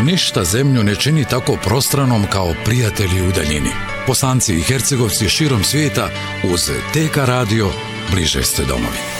Ništa zemlju ne čini tako prostranom kao prijatelji u daljini. Bosanci i Hercegovci širom svijeta uz TK Radio bliže ste domovini.